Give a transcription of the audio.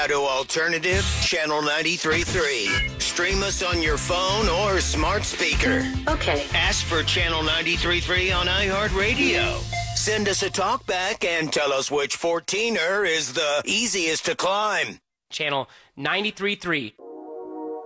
Colorado Alternative, Channel 93.3. Stream us on your phone or smart speaker. Okay. Ask for Channel 93.3 on iHeartRadio. Send us a talkback and tell us which 14er is the easiest to climb. Channel 93.3.